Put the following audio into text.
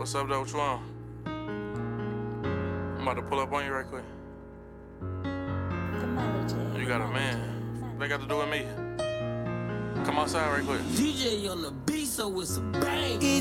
What's up, though? What you on? I'm about to pull up on you right quick. You got a man. They got to do with me. Come outside right quick. DJ on the beat, so it's a bang.